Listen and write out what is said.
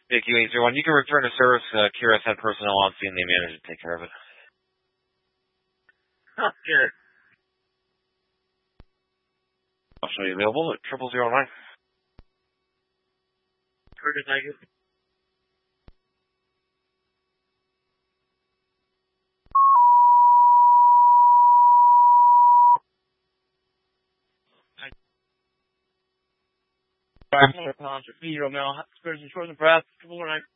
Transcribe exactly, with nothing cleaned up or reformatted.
Thank you, eight zero one. You can return to service. Uh, Kira's had personnel on scene. They managed to take care of it. Huh, Kira. I'll show you available at triple zero nine. Very good, thank you. Five hundred pounds for Pedro Mel, Spurs and Shorts and Brass, triple zero nine.